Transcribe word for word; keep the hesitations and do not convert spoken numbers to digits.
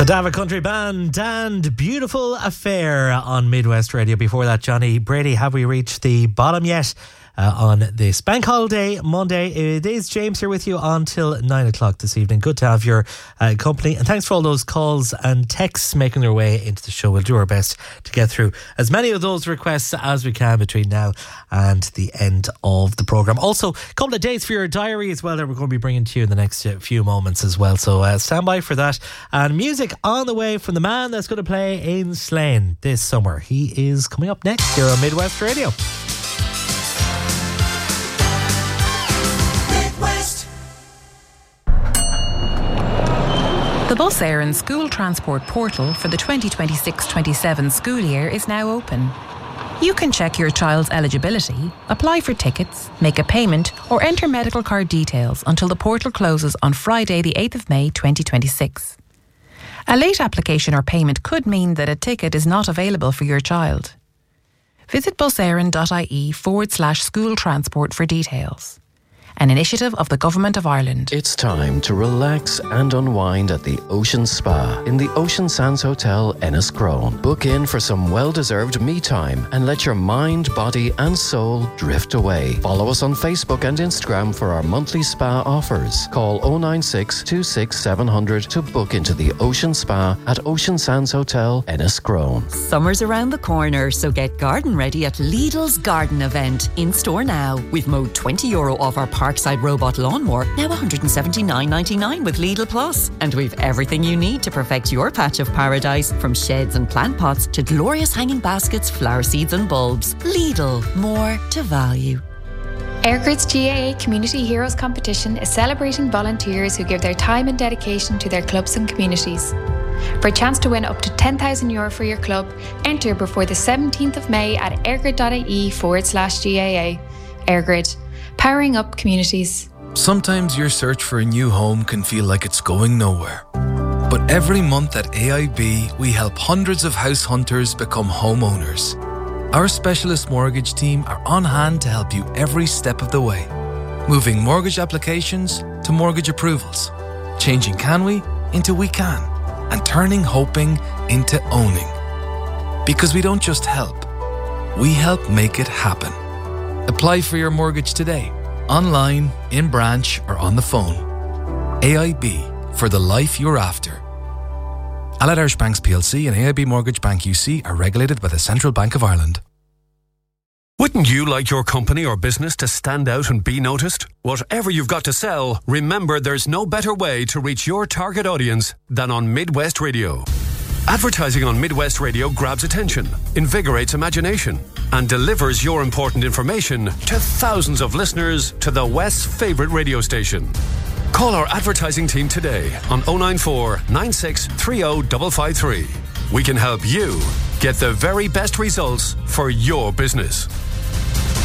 The David Country Band and Beautiful Affair on Midwest Radio. Before that, Johnny Brady, have we reached the bottom yet? Uh, on this bank holiday Monday. It is James here with you until nine o'clock this evening. Good to have your uh, company, and thanks for all those calls and texts making their way into the show. We'll do our best to get through as many of those requests as we can between now and the end of the programme. Also, a couple of dates for your diary as well that we're going to be bringing to you in the next uh, few moments as well, so uh, stand by for that. And music on the way from the man that's going to play in Slane this summer. He is coming up next here on Midwest Radio. The Bus Éireann School Transport Portal for the twenty twenty-six twenty-seven school year is now open. You can check your child's eligibility, apply for tickets, make a payment or enter medical card details until the portal closes on Friday the eighth of May twenty twenty-six. A late application or payment could mean that a ticket is not available for your child. Visit buséireann.ie forward slash school transport for details. An initiative of the Government of Ireland. It's time to relax and unwind at the Ocean Spa in the Ocean Sands Hotel, Enniscrone. Book in for some well-deserved me time and let your mind, body and soul drift away. Follow us on Facebook and Instagram for our monthly spa offers. Call oh nine six, two six seven zero zero to book into the Ocean Spa at Ocean Sands Hotel, Enniscrone. Summer's around the corner, so get garden ready at Lidl's Garden Event. In store now. We've mowed twenty euro off our Parkside Robot Lawnmower, now one hundred seventy-nine ninety-nine with Lidl Plus. And we've everything you need to perfect your patch of paradise, from sheds and plant pots to glorious hanging baskets, flower seeds and bulbs. Lidl, more to value. Airgrid's G A A Community Heroes Competition is celebrating volunteers who give their time and dedication to their clubs and communities. For a chance to win up to ten thousand euro for your club, enter before the seventeenth of May at airgrid.ie forward slash GAA. Airgrid, powering up communities. Sometimes your search for a new home can feel like it's going nowhere. But every month at A I B, we help hundreds of house hunters become homeowners. Our specialist mortgage team are on hand to help you every step of the way, moving mortgage applications to mortgage approvals, changing can we into we can, and turning hoping into owning. Because we don't just help, we help make it happen. Apply for your mortgage today, online, in branch or on the phone. A I B, for the life you're after. Allied Irish Banks P L C and A I B Mortgage Bank U C are regulated by the Central Bank of Ireland. Wouldn't you like your company or business to stand out and be noticed? Whatever you've got to sell, remember there's no better way to reach your target audience than on Midwest Radio. Advertising on Midwest Radio grabs attention, invigorates imagination, and delivers your important information to thousands of listeners to the West's favourite radio station. Call our advertising team today on oh nine four, nine six three oh five five three. We can help you get the very best results for your business.